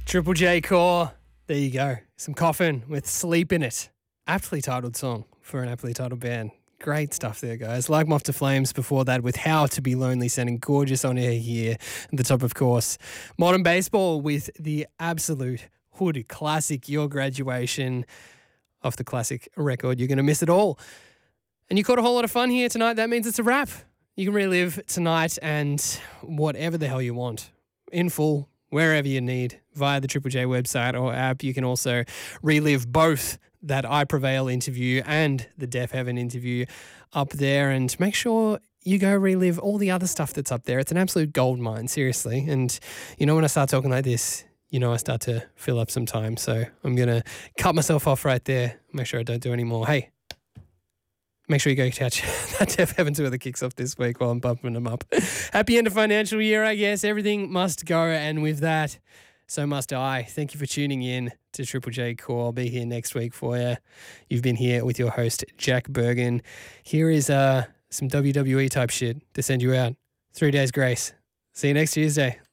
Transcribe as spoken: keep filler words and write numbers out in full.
Triple J Core. There you go. Some Coffin with Sleep in It. Aptly titled song for an aptly titled band. Great stuff there, guys. Like Moth to Flames before that with How to Be Lonely, sounding gorgeous on air here. At the top, of course, Modern Baseball with the absolute hood classic, Your Graduation, off the classic record. You're going to miss it all. And you caught a whole lot of fun here tonight. That means it's a wrap. You can relive tonight and whatever the hell you want in full, wherever you need, via the Triple J website or app. You can also relive both that I Prevail interview and the Deaf Heaven interview up there, and make sure you go relive all the other stuff that's up there. It's an absolute gold mine, seriously. And you know, when I start talking like this, you know I start to fill up some time. So I'm going to cut myself off right there, make sure I don't do any more. Hey, make sure you go catch that Deaf Heaven tour that kicks off this week while I'm bumping them up. Happy end of financial year, I guess. Everything must go, and with that, so must I. Thank you for tuning in to Triple J Core. I'll be here next week for you. You've been here with your host, Jack Bergen. Here is uh, some W W E type shit to send you out. Three days grace. See you next Tuesday.